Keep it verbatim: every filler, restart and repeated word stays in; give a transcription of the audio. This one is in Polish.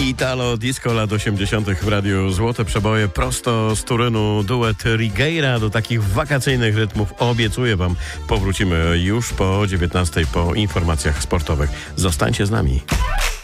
Italo disco lat osiemdziesiątych w radiu Złote Przeboje prosto z Turynu. Duet Righeira do takich wakacyjnych rytmów. Obiecuję wam, powrócimy już po dziewiętnastej po informacjach sportowych. Zostańcie z nami.